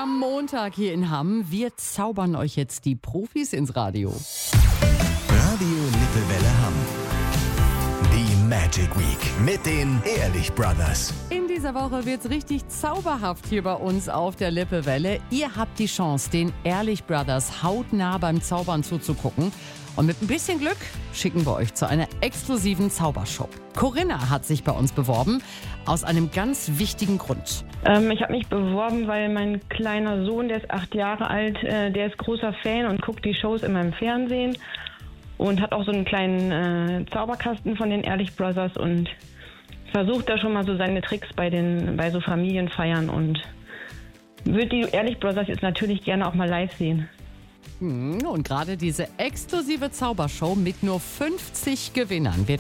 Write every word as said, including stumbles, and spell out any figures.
am Montag hier in Hamm. Wir zaubern euch jetzt die Profis ins Radio. Radio Lippewelle Hamm. Die Magic Week mit den Ehrlich Brothers. In dieser Woche wird's richtig zauberhaft hier bei uns auf der Lippewelle. Ihr habt die Chance, den Ehrlich Brothers hautnah beim Zaubern zuzugucken. Und mit ein bisschen Glück schicken wir euch zu einer exklusiven Zaubershow. Corinna hat sich bei uns beworben, aus einem ganz wichtigen Grund. Ähm, ich habe mich beworben, weil mein kleiner Sohn, der ist acht Jahre alt, äh, der ist großer Fan und guckt die Shows immer im Fernsehen und hat auch so einen kleinen äh, Zauberkasten von den Ehrlich Brothers und versucht da schon mal so seine Tricks bei den bei so Familienfeiern und würde die Ehrlich Brothers jetzt natürlich gerne auch mal live sehen. Und gerade diese exklusive Zaubershow mit nur fünfzig Gewinnern wird